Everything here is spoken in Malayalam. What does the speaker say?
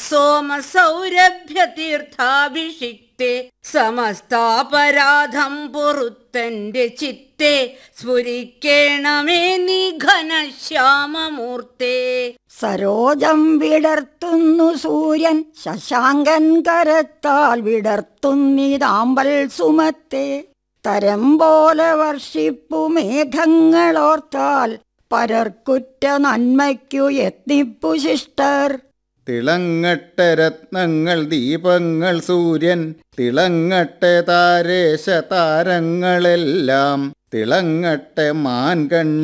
സോമസൗരഭ്യതീർത്ഥാഭിഷിക്തേ സമസ്താപരാധം പൊറുത്തന്റെ ചിത്തെ സ്ഫുരിക്കേണമേ നീ ഘനശ്യാമമൂർത്തേ. സരോജം വിടർത്തുന്നു സൂര്യൻ ശശാങ്കൻ കരത്താൽ വിടർത്തുന്നിതാമ്പൽ സുമത്തെ. തരം പോലെ വർഷിപ്പു മേഘങ്ങളോർത്താൽ പരർക്കുറ്റ നന്മയ്ക്കു യത്നിപ്പു ശിഷ്ടർ. തിളങ്ങട്ടെ രത്നങ്ങൾ ദീപങ്ങൾ സൂര്യൻ, തിളങ്ങട്ടെ താരേശ താരങ്ങളെല്ലാം, തിളങ്ങട്ടെ മാൻകണ്ണി